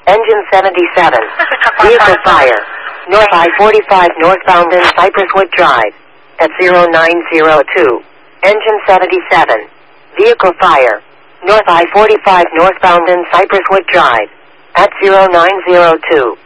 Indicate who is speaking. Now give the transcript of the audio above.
Speaker 1: Engine 77. Vehicle fire. North I-45 northbound in Cypresswood Drive. At 0902. Engine 77. Vehicle fire. North I-45 northbound in Cypresswood Drive. At 0902.